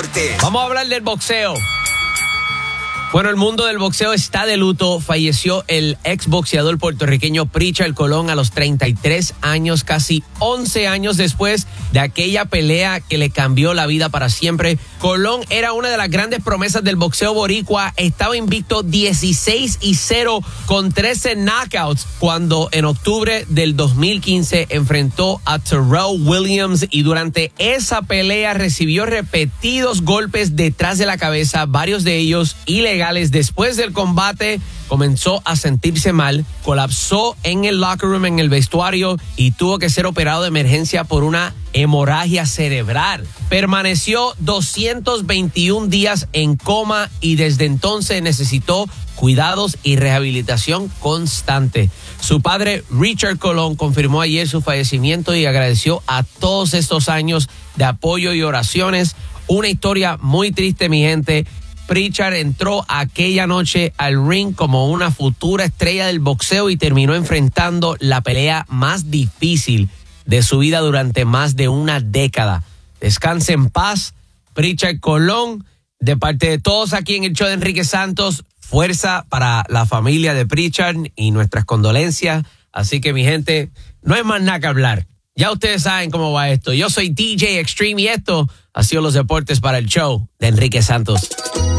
deportes. Vamos a hablar del boxeo. Bueno, el mundo del boxeo está de luto. Falleció el exboxeador puertorriqueño Pritchard Colón a los 33 años, casi 11 años después de aquella pelea que le cambió la vida para siempre. Colón era una de las grandes promesas del boxeo boricua. Estaba invicto 16-0 con 13 knockouts cuando en octubre del 2015 enfrentó a Terrell Williams y durante esa pelea recibió repetidos golpes detrás de la cabeza, varios de ellos ilegales. Después del combate comenzó a sentirse mal, colapsó en el locker room, en el vestuario y tuvo que ser operado de emergencia por una hemorragia cerebral. Permaneció 221 días en coma y desde entonces necesitó cuidados y rehabilitación constante. Su padre, Richard Colón, confirmó ayer su fallecimiento y agradeció a todos estos años de apoyo y oraciones. Una historia muy triste, mi gente. Pritchard entró aquella noche al ring como una futura estrella del boxeo y terminó enfrentando la pelea más difícil de su vida durante más de una década. Descanse en paz, Pritchard Colón. De parte de todos aquí en el show de Enrique Santos, fuerza para la familia de Pritchard y nuestras condolencias. Así que, mi gente, no hay más nada que hablar. Ya ustedes saben cómo va esto. Yo soy DJ Extreme y esto ha sido los deportes para el show de Enrique Santos.